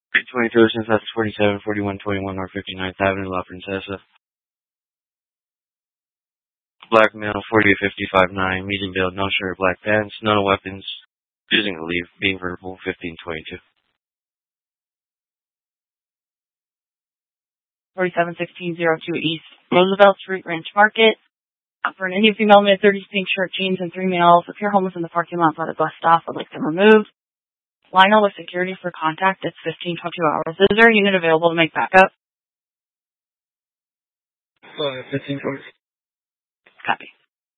22 Ocean South 47, 4121 North 59th Avenue, La Princesa. Black male, 40 to 55'9", medium build, no shirt, black pants, no weapons, using a leave, being verbal, 1522. 471602 East Roosevelt Street, Ranch Market. For an Indian female, mid 30s, pink shirt, jeans, and 3 males appear homeless in the parking lot by the bus stop. Would like them removed. Line out with security for contact. It's 15-22 hours. Is there a unit available to make backup? 1520. Copy.